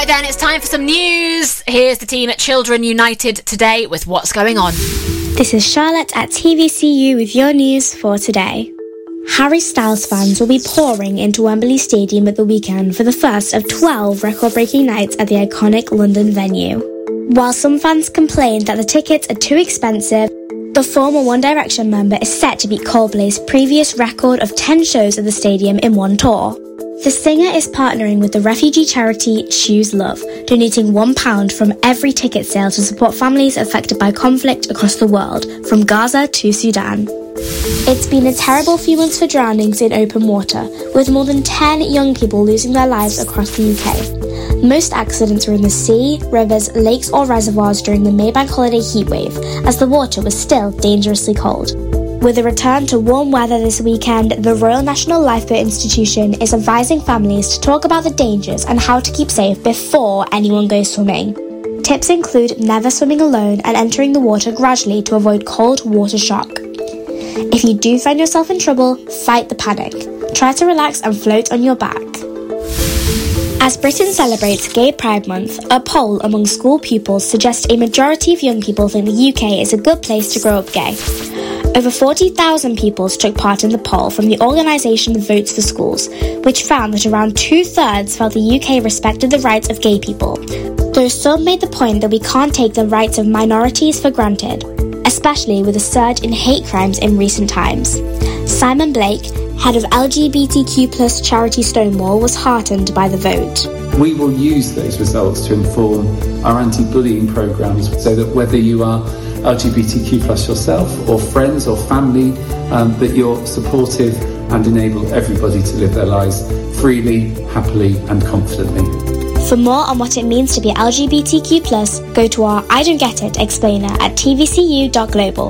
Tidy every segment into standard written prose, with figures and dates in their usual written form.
Right then, it's time for some news. Here's the team at Children United today with what's going on. This is Charlotte at TVCU with your news for today. Harry Styles fans will be pouring into Wembley Stadium at the weekend for the first of 12 record-breaking nights at the iconic London venue. While some fans complained that the tickets are too expensive, the former One Direction member is set to beat Coldplay's previous record of 10 shows at the stadium in one tour. The singer is partnering with the refugee charity Choose Love, donating £1 from every ticket sale to support families affected by conflict across the world, from Gaza to Sudan. It's been a terrible few months for drownings in open water, with more than 10 young people losing their lives across the UK. Most accidents were in the sea, rivers, lakes or reservoirs during the Maybank holiday heatwave, as the water was still dangerously cold. With a return to warm weather this weekend, the Royal National Lifeboat Institution is advising families to talk about the dangers and how to keep safe before anyone goes swimming. Tips include never swimming alone and entering the water gradually to avoid cold water shock. If you do find yourself in trouble, fight the panic. Try to relax and float on your back. As Britain celebrates Gay Pride Month, a poll among school pupils suggests a majority of young people think the UK is a good place to grow up gay. Over 40,000 pupils took part in the poll from the organisation Votes for Schools, which found that around 2/3 felt the UK respected the rights of gay people, though some made the point that we can't take the rights of minorities for granted, especially with a surge in hate crimes in recent times. Simon Blake, head of LGBTQ+ charity Stonewall, was heartened by the vote. We will use those results to inform our anti-bullying programmes so that whether you are LGBTQ+ yourself or friends or family, that you're supportive and enable everybody to live their lives freely, happily and confidently. For more on what it means to be LGBTQ+, go to our I Don't Get It explainer at tvcu.global.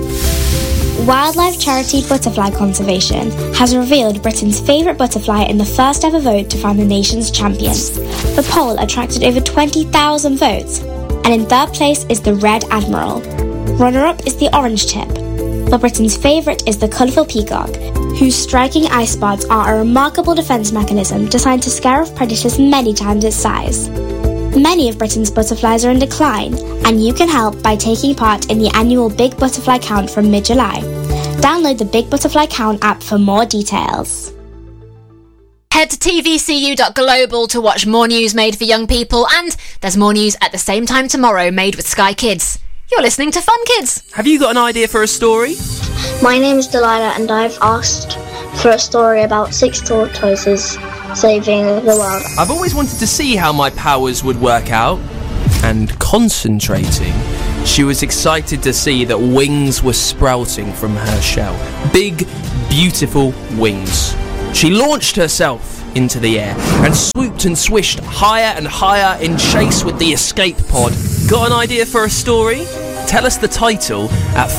Wildlife charity Butterfly Conservation has revealed Britain's favourite butterfly in the first ever vote to find the nation's champion. The poll attracted over 20,000 votes, and in third place is the Red Admiral. Runner-up is the Orange Tip, but Britain's favourite is the colourful peacock, whose striking eye spots are a remarkable defence mechanism designed to scare off predators many times its size. Many of Britain's butterflies are in decline, and you can help by taking part in the annual Big Butterfly Count from mid-July. Download the Big Butterfly Count app for more details. Head to tvcu.global to watch more news made for young people, and there's more news at the same time tomorrow made with Sky Kids. You're listening to Fun Kids. Have you got an idea for a story? My name is Delilah and I've asked for a story about 6 tortoises saving the world. I've always wanted to see how my powers would work out. And concentrating, she was excited to see that wings were sprouting from her shell. Big, beautiful wings. She launched herself into the air and swooped and swished higher and higher in chase with the escape pod. Got an idea for a story? Tell us the title at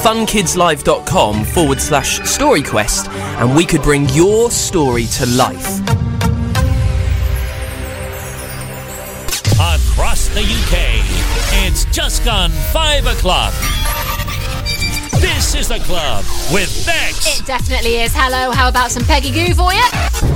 funkidslive.com/storyquest and we could bring your story to life. Across the UK, it's just gone 5 o'clock. This is The Club with Bex. It definitely is. Hello, how about some Peggy Goo for you?